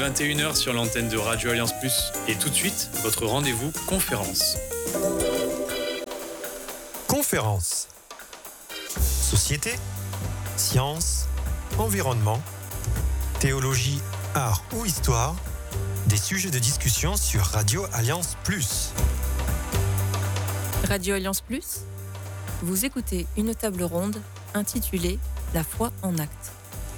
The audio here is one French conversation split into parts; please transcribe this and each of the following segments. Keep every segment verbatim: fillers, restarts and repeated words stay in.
vingt et une heures sur l'antenne de Radio Alliance Plus. Et tout de suite, votre rendez-vous conférence. Conférence. Société, sciences, environnement, théologie, art ou histoire, des sujets de discussion sur Radio Alliance Plus. Radio Alliance Plus, vous écoutez une table ronde intitulée « La foi en actes ».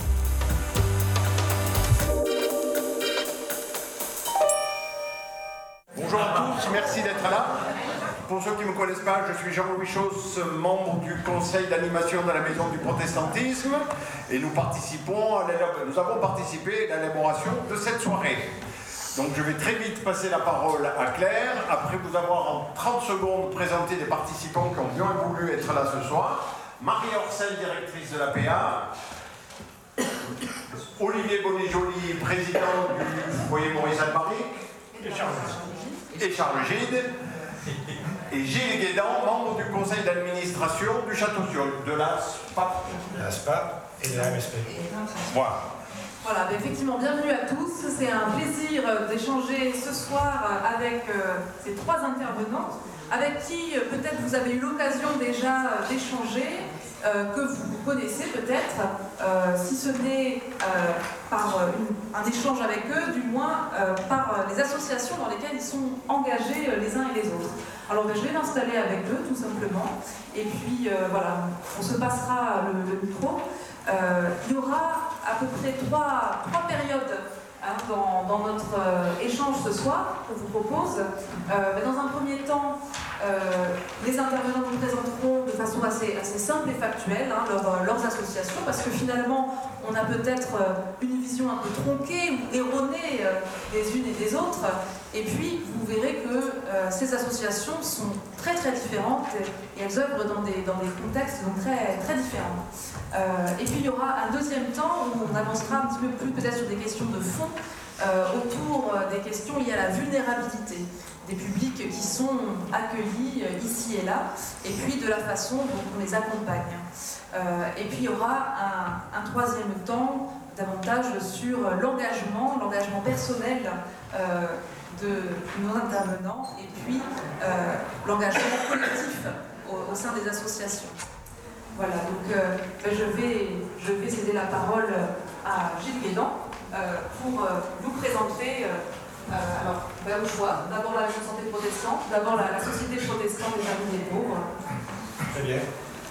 Bonjour à tous, merci d'être là. Pour ceux qui ne me connaissent pas, je suis Jean-Louis Chausse, membre du conseil d'animation de la Maison du Protestantisme, et nous participons, à nous avons participé à l'élaboration de cette soirée. Donc je vais très vite passer la parole à Claire, après vous avoir en trente secondes présenté des participants qui ont bien voulu être là ce soir. Marie Orcel, directrice de l'A P A, Olivier Bonnet-Joly, président du foyer Maurice-Almaric, et Charles, et Charles Gide, et Gilles Guédan, membre du conseil d'administration du Château-Siol, de la S P A P. De la S P A P et de la M S P. Voilà. Voilà, bah effectivement, bienvenue à tous. C'est un plaisir d'échanger ce soir avec euh, ces trois intervenantes, avec qui euh, peut-être vous avez eu l'occasion déjà euh, d'échanger, euh, que vous connaissez peut-être, euh, si ce n'est euh, par une, un échange avec eux, du moins euh, par euh, les associations dans lesquelles ils sont engagés euh, les uns et les autres. Alors ben, je vais l'installer avec eux tout simplement, et puis euh, voilà, on se passera le, le micro. Euh, il y aura à peu près trois, trois périodes hein, dans, dans notre euh, échange ce soir qu'on vous propose. Euh, mais dans un premier temps, euh, les intervenants nous présenteront de façon assez, assez simple et factuelle hein, leur, leurs associations, parce que finalement, on a peut-être euh, une vision un peu tronquée ou erronée euh, des unes et des autres. Et puis, vous verrez que euh, ces associations sont très très différentes et, et elles œuvrent dans des, dans des contextes donc très, très différents. Euh, et puis, il y aura un deuxième temps où on avancera un petit peu plus peut-être sur des questions de fond euh, autour des questions liées à la vulnérabilité des publics qui sont accueillis euh, ici et là, et puis de la façon dont on les accompagne. Euh, et puis, il y aura un, un troisième temps davantage sur l'engagement, l'engagement personnel euh, de nos intervenants et puis euh, l'engagement collectif au, au sein des associations. Voilà, donc euh, je, vais, je vais céder la parole à Gilles Guédan euh, pour euh, vous présenter, euh, euh, alors, ben, au choix, d'abord la Maison de Santé Protestante, d'abord la, la Société protestante des familles des pauvres. Très bien.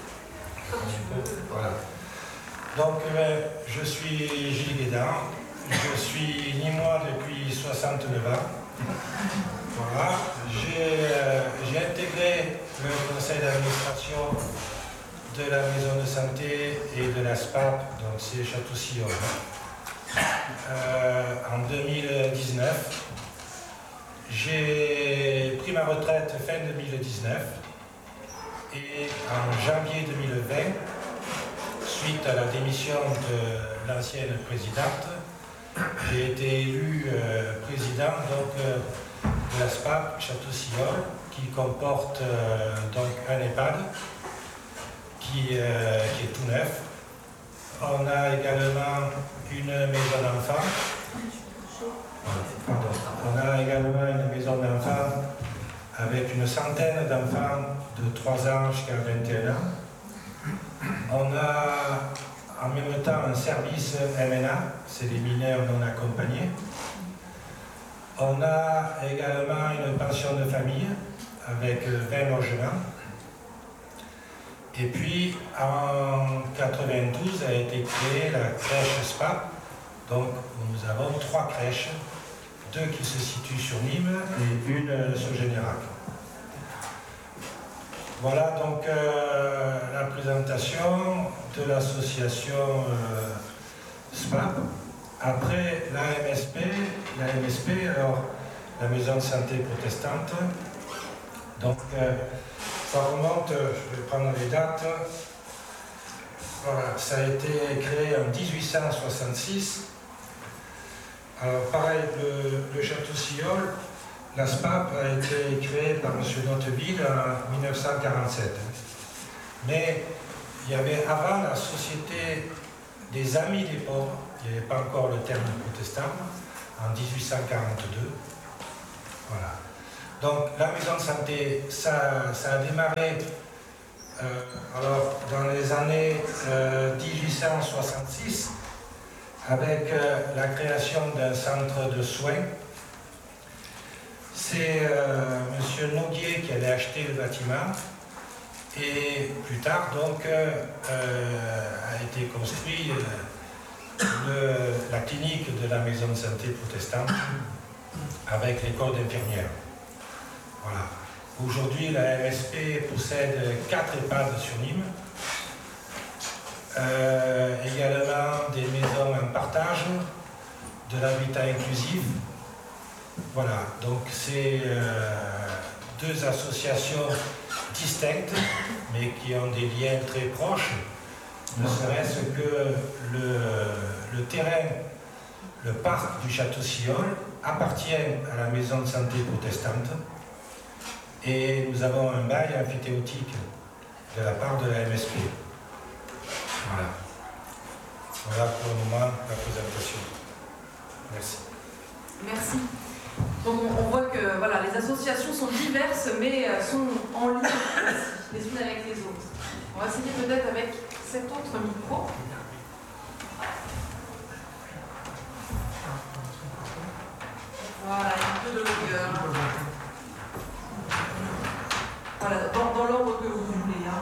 Voilà. Donc, euh, je suis Gilles Guédan, je suis Nîmois depuis soixante-neuf ans. Voilà, j'ai euh, intégré le conseil d'administration de la maison de santé et de la S P A P, donc c'est Château-Siol, euh, en deux mille dix-neuf. J'ai pris ma retraite fin deux mille dix-neuf et en janvier deux mille vingt, suite à la démission de l'ancienne présidente, j'ai été élu euh, président donc, euh, de la S P A P Château-Siol, qui comporte euh, donc un EHPAD qui, euh, qui est tout neuf. On a également une maison d'enfants. Pardon. On a également une maison d'enfants avec une centaine d'enfants de trois ans jusqu'à vingt et un ans. On a en même temps un service M N A, c'est les mineurs non accompagnés. On a également une pension de famille avec vingt logements. Et puis en quatre-vingt-douze a été créée la crèche S P A P. Donc nous avons trois crèches, deux qui se situent sur Nîmes et une sur Générac. Voilà donc euh, la présentation de l'association euh, S P A P. Après l'A M S P, l'A M S P, alors la Maison de Santé Protestante. Donc euh, ça remonte, je vais prendre les dates. Voilà, ça a été créé en dix-huit cent soixante-six. Alors pareil, le, le Château-Siol, la S P A P a été créée par M. Notteville en mille neuf cent quarante-sept. Mais il y avait avant la Société des Amis des pauvres, il n'y avait pas encore le terme protestant, en dix-huit cent quarante-deux. Voilà. Donc la maison de santé, ça, ça a démarré euh, alors, dans les années euh, dix-huit cent soixante-six avec euh, la création d'un centre de soins. C'est euh, M. Noguier qui allait acheter le bâtiment et plus tard donc euh, a été construit euh, le, la clinique de la maison de santé protestante avec l'école d'infirmières. Voilà. Aujourd'hui, la M S P possède quatre EHPAD sur Nîmes, euh, également des maisons en partage, de l'habitat inclusif. Voilà, donc c'est euh, deux associations distinctes, mais qui ont des liens très proches, ne serait-ce que le, le terrain, le parc du Château-Sillol appartient à la maison de santé protestante et nous avons un bail amphithéotique de la part de la M S P. Voilà. Voilà pour le moment la présentation. Merci. Merci. Donc on, on voit que voilà, les associations sont diverses mais euh, sont en lien les unes avec les autres. On va essayer peut-être avec cet autre micro. Voilà, un peu de longueur. Voilà, dans, dans l'ordre que vous voulez. Hein.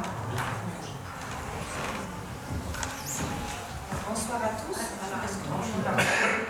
Bonsoir à tous. Alors, est-ce qu'on peut parler ?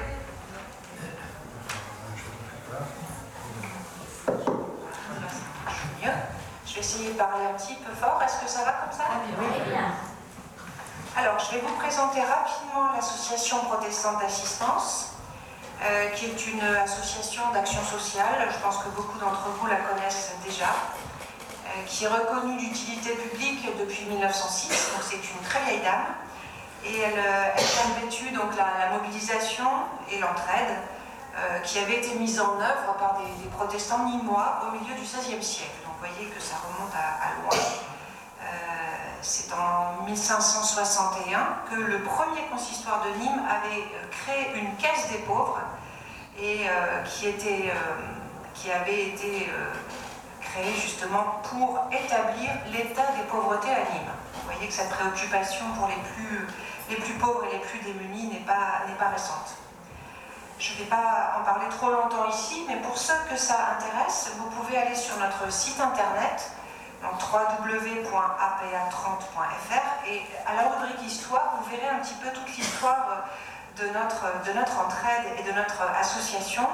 Je vais essayer de parler un petit peu fort. Est-ce que ça va comme ça? Oui, bien. Alors, je vais vous présenter rapidement l'association protestante d'assistance, euh, qui est une association d'action sociale. Je pense que beaucoup d'entre vous la connaissent déjà, euh, qui est reconnue d'utilité publique depuis mille neuf cent six. Donc, c'est une très vieille dame. Et elle, elle a vécu donc la, la mobilisation et l'entraide euh, qui avait été mise en œuvre par des, des protestants nîmois au milieu du seizième siècle. Donc vous voyez que ça remonte à, à loin. Euh, C'est en mille cinq cent soixante et un que le premier consistoire de Nîmes avait créé une caisse des pauvres et euh, qui, était, euh, qui avait été euh, créée justement pour établir l'état des pauvretés à Nîmes. Vous voyez que cette préoccupation pour les plus, les plus pauvres et les plus démunis n'est pas, n'est pas récente. Je ne vais pas en parler trop longtemps ici, mais pour ceux que ça intéresse, vous pouvez aller sur notre site internet, donc w w w point a p a trente point f r, et à la rubrique Histoire, vous verrez un petit peu toute l'histoire de notre, de notre entraide et de notre association.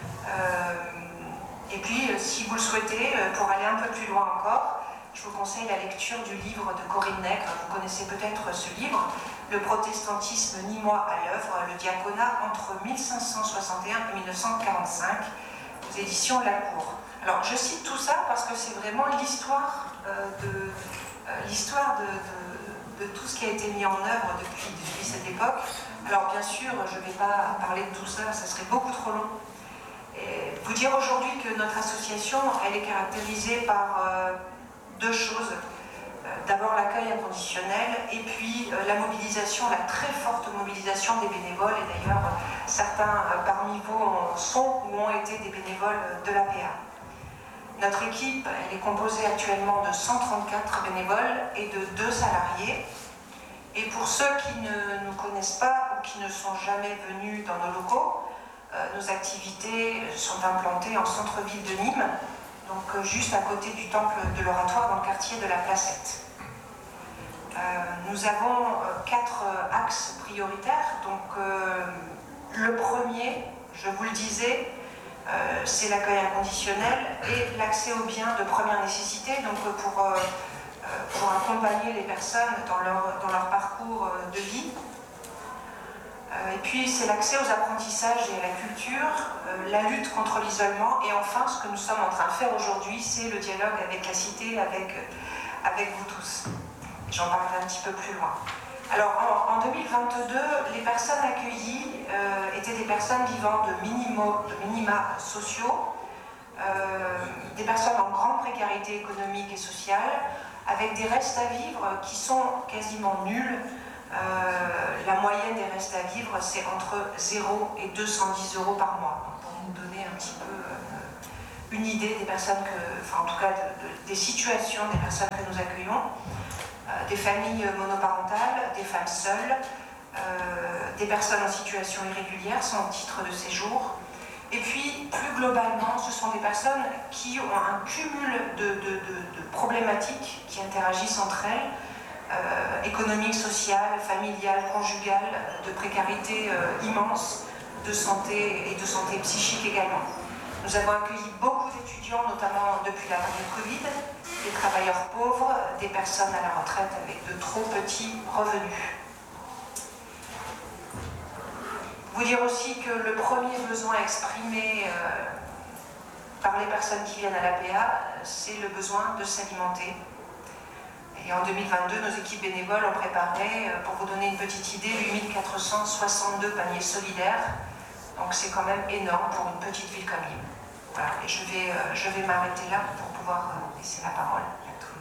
Euh, et puis, si vous le souhaitez, pour aller un peu plus loin encore, je vous conseille la lecture du livre de Corinne Nègre. Vous connaissez peut-être ce livre, Le protestantisme nîmois à l'œuvre, le diaconat entre mille cinq cent soixante et un et mille neuf cent quarante-cinq, aux éditions Lacour. Alors, je cite tout ça parce que c'est vraiment l'histoire euh, de, euh, l'histoire de, de, de tout ce qui a été mis en œuvre depuis, depuis cette époque. Alors, bien sûr, je ne vais pas parler de tout ça, ça serait beaucoup trop long. Et vous dire aujourd'hui que notre association, elle est caractérisée par euh, deux choses. D'abord l'accueil inconditionnel et puis euh, la mobilisation, la très forte mobilisation des bénévoles. Et d'ailleurs, certains euh, parmi vous ont, sont ou ont été des bénévoles de l'A P A. Notre équipe, elle est composée actuellement de cent trente-quatre bénévoles et de deux salariés. Et pour ceux qui ne nous connaissent pas ou qui ne sont jamais venus dans nos locaux, euh, nos activités sont implantées en centre-ville de Nîmes, donc euh, juste à côté du temple de l'Oratoire dans le quartier de la Placette. Euh, nous avons euh, quatre euh, axes prioritaires. Donc euh, le premier, je vous le disais, euh, c'est l'accueil inconditionnel et l'accès aux biens de première nécessité, donc euh, pour, euh, pour accompagner les personnes dans leur, dans leur parcours euh, de vie. Euh, et puis c'est l'accès aux apprentissages et à la culture, euh, la lutte contre l'isolement, et enfin ce que nous sommes en train de faire aujourd'hui, c'est le dialogue avec la cité, avec, euh, avec vous tous. J'en parlerai un petit peu plus loin. Alors en, en deux mille vingt-deux, les personnes accueillies euh, étaient des personnes vivant de, minimo, de minima sociaux, euh, des personnes en grande précarité économique et sociale, avec des restes à vivre qui sont quasiment nuls, Euh, la moyenne des restes à vivre, c'est entre zéro et deux cent dix euros par mois. Donc, pour vous donner un petit peu euh, une idée des personnes que, enfin en tout cas de, de, des situations des personnes que nous accueillons, euh, des familles monoparentales, des femmes seules, euh, des personnes en situation irrégulière sans titre de séjour. Et puis, plus globalement, ce sont des personnes qui ont un cumul de, de, de, de problématiques qui interagissent entre elles, euh, économiques, sociales, familiales, conjugales, de précarité euh, immense, de santé et de santé psychique également. Nous avons accueilli beaucoup d'étudiants, notamment depuis la période Covid, des travailleurs pauvres, des personnes à la retraite avec de trop petits revenus. Vous dire aussi que le premier besoin exprimé euh, par les personnes qui viennent à l'A P A, c'est le besoin de s'alimenter. Et en deux mille vingt-deux, nos équipes bénévoles ont préparé, pour vous donner une petite idée, huit mille quatre cent soixante-deux paniers solidaires. Donc c'est quand même énorme pour une petite ville comme Nîmes. Voilà, et je vais, euh, je vais m'arrêter là pour pouvoir euh, laisser la parole à tout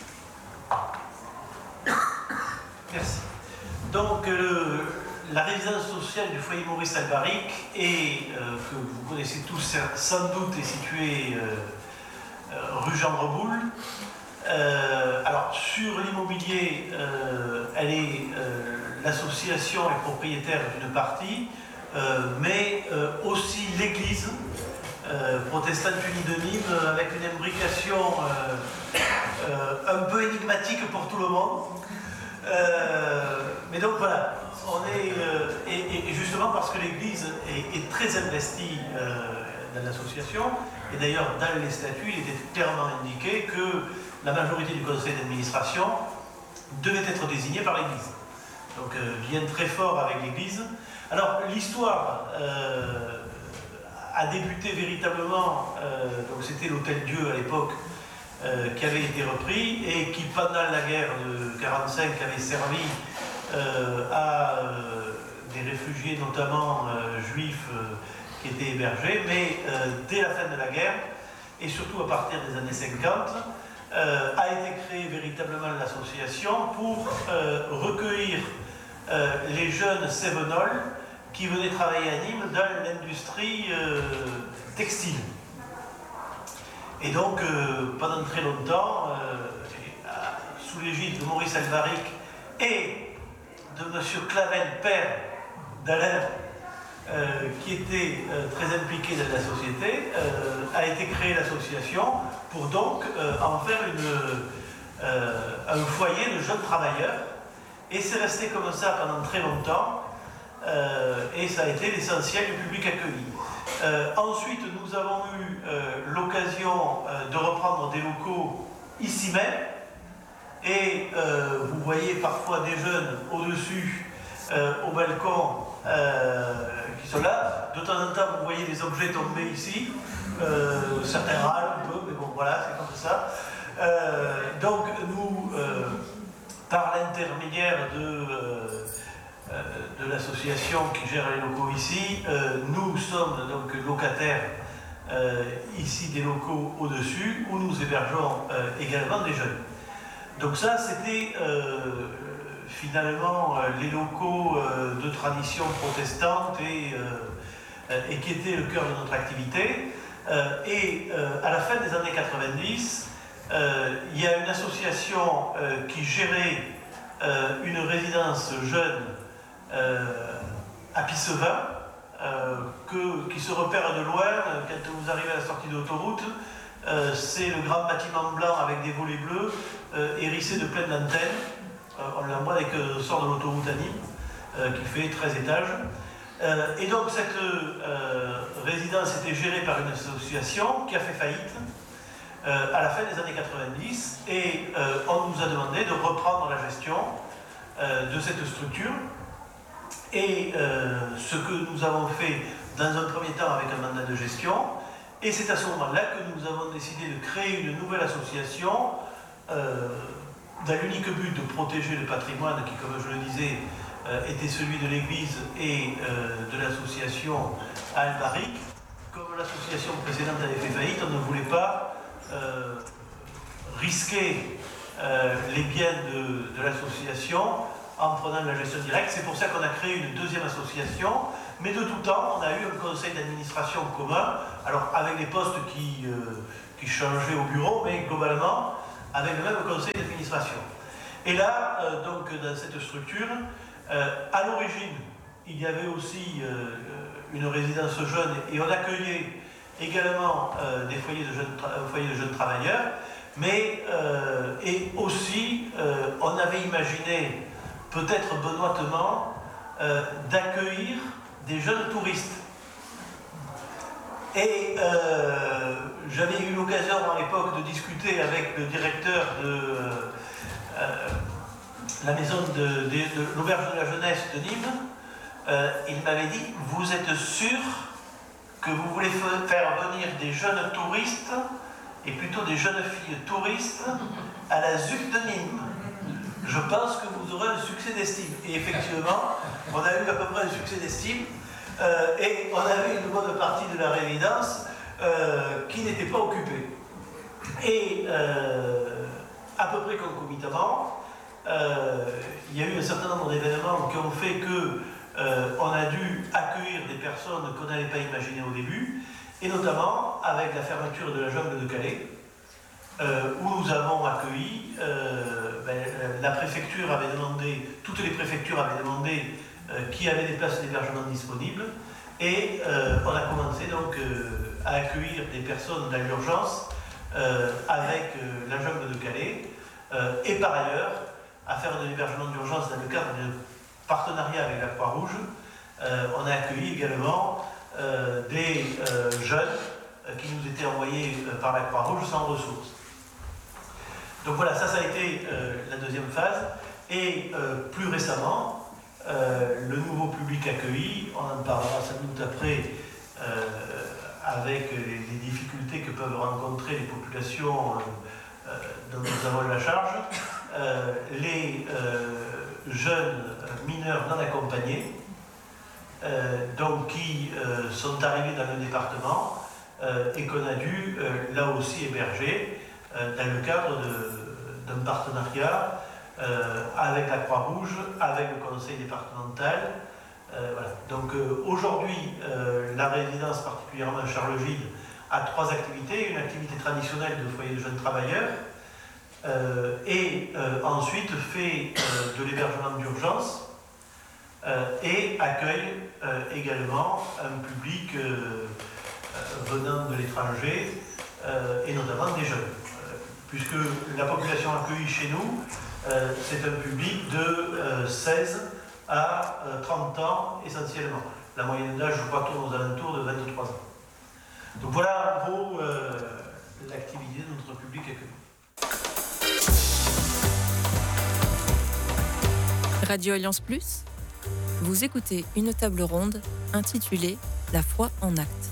le monde. Merci. Donc, euh, la résidence sociale du foyer Maurice Albaric, et euh, que vous connaissez tous sans doute, est située euh, euh, rue Jean Reboul. Euh, alors, sur l'immobilier, euh, elle est euh, l'association est propriétaire d'une partie, euh, mais euh, aussi l'église euh, protestante unie de Nîmes, avec une imbrication euh, euh, un peu énigmatique pour tout le monde. Euh, mais donc voilà, on est, euh, et, et justement parce que l'Église est, est très investie euh, dans l'association, et d'ailleurs dans les statuts, il était clairement indiqué que la majorité du conseil d'administration devait être désignée par l'Église. Donc euh, lien très fort avec l'Église. Alors l'histoire euh, a débuté véritablement, euh, donc c'était l'Hôtel Dieu à l'époque, Euh, qui avait été repris et qui, pendant la guerre de quarante-cinq, avait servi euh, à euh, des réfugiés, notamment euh, juifs, euh, qui étaient hébergés. Mais euh, dès la fin de la guerre, et surtout à partir des années cinquante, euh, a été créée véritablement l'association pour euh, recueillir euh, les jeunes Cévenols qui venaient travailler à Nîmes dans l'industrie euh, textile. Et donc, euh, pendant très longtemps, euh, sous l'égide de Maurice Albaric et de M. Clavel, père d'Alain, euh, qui était euh, très impliqué dans la société, euh, a été créée l'association pour donc euh, en faire une, euh, un foyer de jeunes travailleurs. Et c'est resté comme ça pendant très longtemps, euh, et ça a été l'essentiel du public accueilli. Euh, ensuite, nous avons eu euh, l'occasion euh, de reprendre des locaux ici même, et euh, vous voyez parfois des jeunes au-dessus, euh, au balcon, euh, qui sont là. De temps en temps, vous voyez des objets tomber ici, euh, certains râlent un peu, mais bon, voilà, c'est comme ça. Euh, donc, nous, euh, par l'intermédiaire de... Euh, de l'association qui gère les locaux ici, euh, nous sommes donc locataires euh, ici des locaux au-dessus où nous hébergeons euh, également des jeunes. Donc ça c'était euh, finalement euh, les locaux euh, de tradition protestante et, euh, et qui étaient le cœur de notre activité. Euh, et euh, à la fin des années quatre-vingt-dix, euh, il y a une association euh, qui gérait euh, une résidence jeune Euh, à Pissevin, euh, que, qui se repère de loin euh, quand vous arrivez à la sortie de l'autoroute. Euh, c'est le grand bâtiment blanc avec des volets bleus euh, hérissés de plein d'antennes. Euh, on le voit dès que sort de l'autoroute à Nîmes, euh, qui fait treize étages. Euh, et donc cette euh, résidence était gérée par une association qui a fait faillite euh, à la fin des années quatre-vingt-dix, et euh, on nous a demandé de reprendre la gestion euh, de cette structure. Et euh, ce que nous avons fait dans un premier temps avec un mandat de gestion, et c'est à ce moment-là que nous avons décidé de créer une nouvelle association euh, dans l'unique but de protéger le patrimoine qui, comme je le disais, euh, était celui de l'Église et euh, de l'association Albaric. Comme l'association précédente avait fait faillite, on ne voulait pas euh, risquer euh, les biens de, de l'association en prenant de la gestion directe. C'est pour ça qu'on a créé une deuxième association. Mais de tout temps, on a eu un conseil d'administration commun, alors avec des postes qui, euh, qui changeaient au bureau, mais globalement avec le même conseil d'administration. Et là, euh, donc dans cette structure, euh, à l'origine, il y avait aussi euh, une résidence jeune et on accueillait également euh, des foyers de, jeunes foyers de jeunes travailleurs, mais euh, et aussi euh, on avait imaginé, peut-être benoîtement, euh, d'accueillir des jeunes touristes. Et euh, j'avais eu l'occasion à l'époque de discuter avec le directeur de euh, la maison de, de, de l'auberge de la jeunesse de Nîmes. Euh, il m'avait dit, vous êtes sûr que vous voulez faire venir des jeunes touristes, et plutôt des jeunes filles touristes, à la Z U C de Nîmes? Je pense que vous aurez un succès d'estime. Et effectivement, on a eu à peu près un succès d'estime, euh, et on avait une bonne partie de la résidence euh, qui n'était pas occupée. Et euh, à peu près concomitamment, euh, il y a eu un certain nombre d'événements qui ont fait que euh, on a dû accueillir des personnes qu'on n'avait pas imaginées au début, et notamment avec la fermeture de la jungle de Calais, Euh, où nous avons accueilli, euh, ben, la préfecture avait demandé, toutes les préfectures avaient demandé euh, qui avait des places d'hébergement disponibles, et euh, on a commencé donc euh, à accueillir des personnes dans l'urgence euh, avec euh, la jungle de Calais, euh, et par ailleurs à faire de l'hébergement d'urgence dans le cadre d'un partenariat avec la Croix-Rouge. Euh, on a accueilli également euh, des euh, jeunes euh, qui nous étaient envoyés euh, par la Croix-Rouge sans ressources. Donc voilà, ça, ça a été euh, la deuxième phase. Et euh, plus récemment, euh, le nouveau public accueilli, on en parlera cinq minutes après, euh, avec les, les difficultés que peuvent rencontrer les populations euh, dont nous avons la charge, euh, les euh, jeunes mineurs non accompagnés, euh, donc qui euh, sont arrivés dans le département euh, et qu'on a dû euh, là aussi héberger dans le cadre d'un partenariat euh, avec la Croix-Rouge, avec le conseil départemental. Euh, voilà. Donc euh, aujourd'hui, euh, la résidence, particulièrement Charleville, a trois activités. Une activité traditionnelle de foyer de jeunes travailleurs, euh, et euh, ensuite fait euh, de l'hébergement d'urgence euh, et accueille euh, également un public euh, euh, venant de l'étranger, euh, et notamment des jeunes. Puisque la population accueillie chez nous, euh, c'est un public de euh, seize à trente ans essentiellement. La moyenne d'âge, je crois, tourne aux alentours de vingt-trois ans. Donc voilà en gros euh, l'activité de notre public accueilli. Radio Alliance Plus, vous écoutez une table ronde intitulée La foi en actes.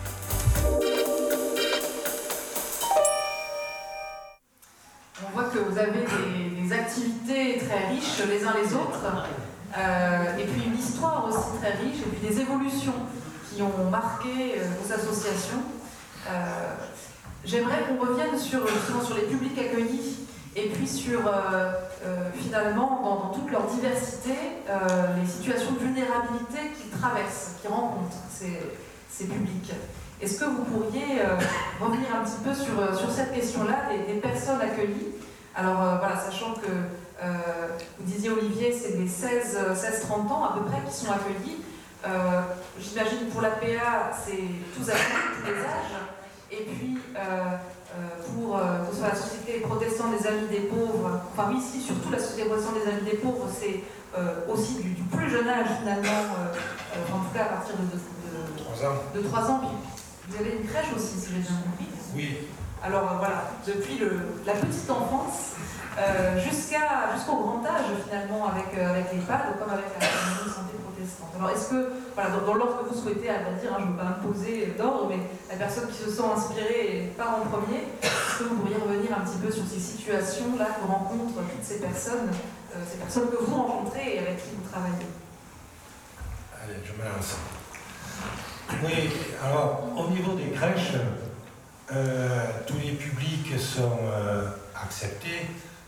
On voit que vous avez des, des activités très riches les uns les autres, euh, et puis une histoire aussi très riche, et puis des évolutions qui ont marqué euh, vos associations. Euh, j'aimerais qu'on revienne sur, justement, sur les publics accueillis, et puis sur, euh, euh, finalement, dans, dans toute leur diversité, euh, les situations de vulnérabilité qu'ils traversent, qu'ils rencontrent, ces, ces publics. Est-ce que vous pourriez euh, revenir un petit peu sur, sur cette question-là des, des personnes accueillies? Alors euh, voilà, sachant que euh, vous disiez, Olivier, c'est des seize trente ans à peu près qui sont accueillis. Euh, J'imagine pour la P A, c'est tous accueillis, tous les âges. Et puis euh, euh, pour euh, que ce soit la Société protestante des Amis des Pauvres, enfin oui, ici surtout la Société protestante des Amis des Pauvres, c'est euh, aussi du, du plus jeune âge finalement, euh, euh, en tout cas à partir de, de, de, trois ans. de trois ans. Puis, vous avez une crèche aussi, si j'ai bien compris. Oui. Alors euh, voilà, depuis le, la petite enfance euh, jusqu'à, jusqu'au grand âge finalement avec, euh, avec l'EHPAD, comme avec la maison de santé protestante. Alors est-ce que, voilà, dans, dans l'ordre que vous souhaitez, à vrai dire, hein, je ne veux pas imposer d'ordre, mais la personne qui se sent inspirée part en premier, est-ce que vous pourriez revenir un petit peu sur ces situations-là que rencontrent toutes ces personnes, euh, ces personnes que vous rencontrez et avec qui vous travaillez? Allez, je me lance. Oui, alors au niveau des crèches, euh, tous les publics sont euh, acceptés,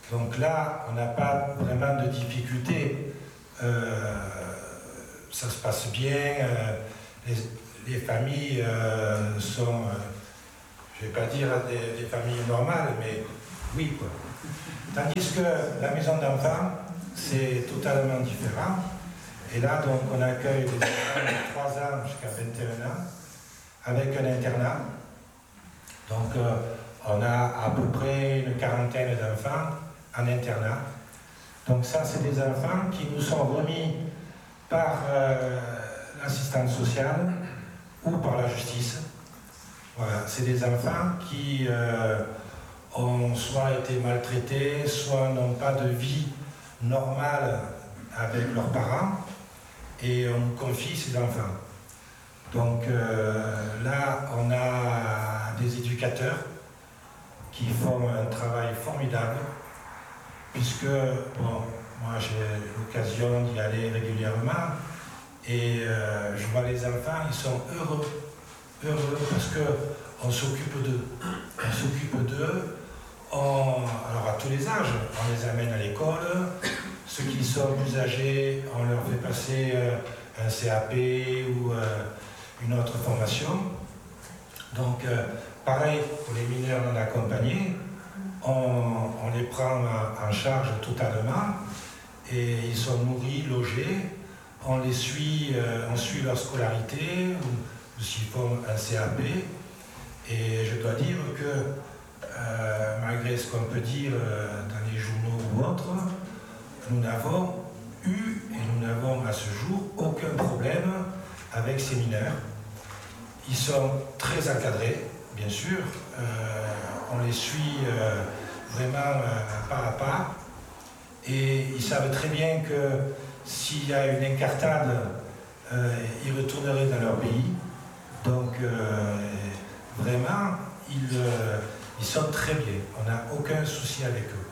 Donc là, on n'a pas vraiment de difficultés. Euh, ça se passe bien. Euh, les, les familles euh, sont, euh, je ne vais pas dire des, des familles normales, mais oui, quoi. Tandis que la maison d'enfants, c'est totalement différent. Et là, donc, on accueille des enfants de trois ans jusqu'à vingt et un ans, avec un internat. Donc, euh, on a à peu près une quarantaine d'enfants en internat. Donc ça, c'est des enfants qui nous sont remis par euh, l'assistante sociale ou par la justice. Voilà, c'est des enfants qui euh, ont soit été maltraités, soit n'ont pas de vie normale avec leurs parents, et on nous confie ces enfants. Donc euh, là, on a des éducateurs qui font un travail formidable, puisque, bon, moi j'ai l'occasion d'y aller régulièrement, et euh, je vois les enfants, ils sont heureux, heureux, parce qu'on s'occupe d'eux, on s'occupe d'eux, on, alors à tous les âges, on les amène à l'école, ceux qui sont plus âgés, on leur fait passer euh, un C A P ou euh, une autre formation. Donc, euh, pareil pour les mineurs non accompagnés, on, on les prend en charge totalement et ils sont nourris, logés, on les suit, euh, on suit leur scolarité ou, ou s'ils font un C A P. Et je dois dire que, euh, malgré ce qu'on peut dire euh, dans les journaux ou autres, nous n'avons eu et nous n'avons à ce jour aucun problème avec ces mineurs. Ils sont très encadrés, bien sûr. Euh, on les suit euh, vraiment euh, pas à pas. Et ils savent très bien que s'il y a une incartade, euh, ils retourneraient dans leur pays. Donc, euh, vraiment, ils, euh, ils sont très bien. On n'a aucun souci avec eux.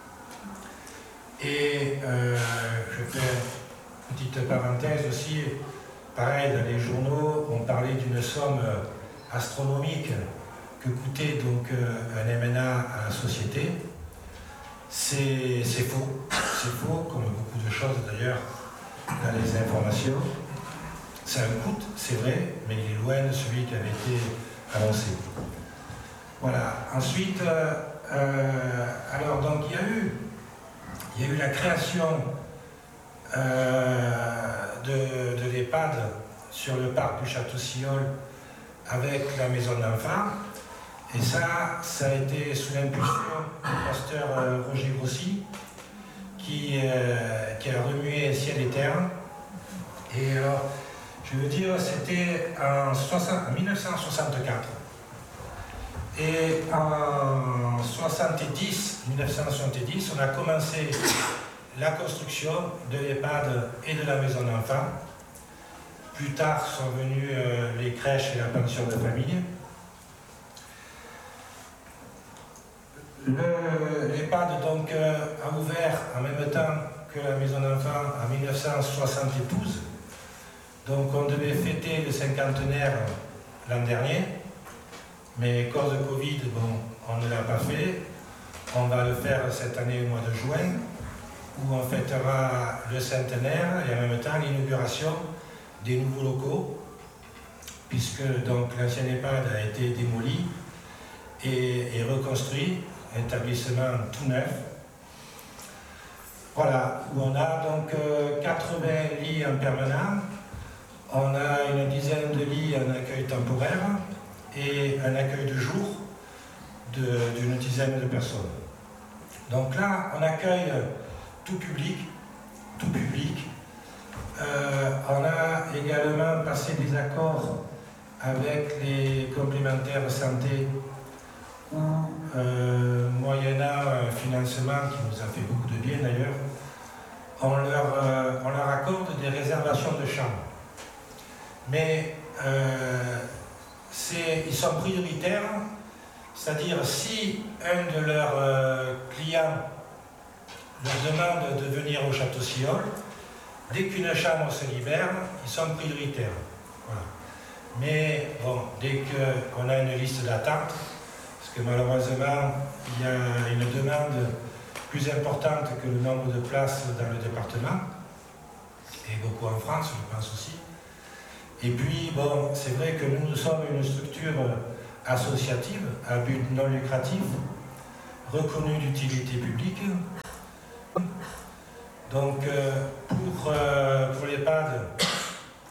Et euh, je fais une petite parenthèse aussi. Pareil, dans les journaux, on parlait d'une somme astronomique que coûtait donc un M N A à la société. C'est faux. C'est faux, comme beaucoup de choses d'ailleurs dans les informations. Ça coûte, c'est vrai, mais il est loin de celui qui avait été annoncé. Voilà. Ensuite, euh, euh, alors donc il y a eu, il y a eu la création euh, de, de l'EHPAD sur le parc du Château-Sillol avec la maison d'enfants. Et ça, ça a été sous l'impulsion du pasteur euh, Roger Grossi, qui, euh, qui a remué ciel et terre. Et alors, je veux dire, c'était en, en mille neuf cent soixante-quatre. Et en soixante-dix, mille neuf cent soixante-dix, on a commencé la construction de l'EHPAD et de la maison d'enfants. Plus tard sont venues euh, les crèches et la pension de famille. L'EHPAD donc euh, a ouvert en même temps que la maison d'enfants en mille neuf cent soixante-douze. Donc on devait fêter le cinquantenaire l'an dernier, mais à cause de Covid, bon, on ne l'a pas fait. On va le faire cette année au mois de juin, où on fêtera le centenaire et en même temps l'inauguration des nouveaux locaux, puisque donc l'ancien EHPAD a été démoli et, et reconstruit, un établissement tout neuf. Voilà, où on a donc euh, quatre-vingts lits en permanent, on a une dizaine de lits en accueil temporaire et un accueil de jour d'une dizaine de personnes. Donc là, on accueille tout public, tout public. Euh, on a également passé des accords avec les complémentaires santé où, euh, moyennant un financement qui nous a fait beaucoup de bien d'ailleurs, on leur, euh, on leur accorde des réservations de chambres. Mais euh, ils sont prioritaires, c'est-à-dire si un de leurs euh, clients leur demande de venir au Château-Sillol, dès qu'une chambre se libère, ils sont prioritaires. Voilà. Mais bon, dès qu'on a une liste d'attente, parce que malheureusement, il y a une demande plus importante que le nombre de places dans le département, et beaucoup en France, je pense aussi. Et puis, bon, c'est vrai que nous, nous sommes une structure associative à but non lucratif, reconnue d'utilité publique. Donc, euh, pour, euh, pour l'EHPAD,